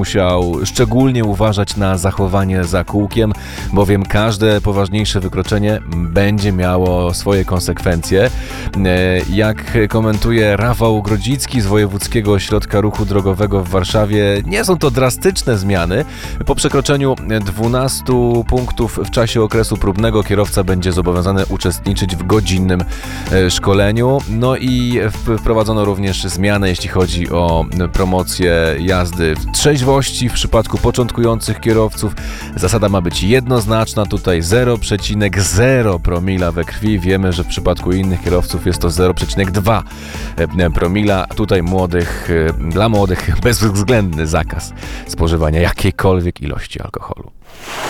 musiał szczególnie uważać na zachowanie za kółkiem, bowiem każde poważniejsze wykroczenie będzie miało swoje konsekwencje. Jak komentuje Rafał Grodzicki z Wojewódzkiego Ośrodka Ruchu Drogowego w Warszawie, nie są to drastyczne zmiany. Po przekroczeniu 12 punktów w czasie okresu próbnego kierowca będzie zobowiązany uczestniczyć w godzinnym szkoleniu. No i wprowadzono również zmiany, jeśli chodzi o promocję jazdy w trzeźwości w przypadku początkujących kierowców. Zasada ma być jednoznaczna, tutaj 0,0 promila we krwi. Wiemy, że w przypadku innych kierowców jest to 0,2 promila. Tutaj dla młodych bezwzględny zakaz spożywania jakiejkolwiek ilości alkoholu.